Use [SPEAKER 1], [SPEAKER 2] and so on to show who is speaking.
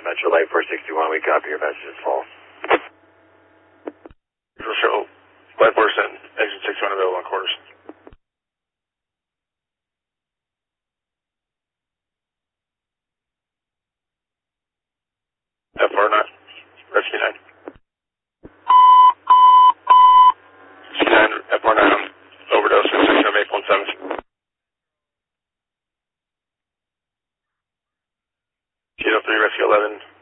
[SPEAKER 1] Metro Light 461, we copy your message is false.
[SPEAKER 2] Show Light 4 exit 61 available on quarters. FR9, Rescue 9. Rescue 9, FR9 on overdose, 678.17. Kilo 3, Rescue 11.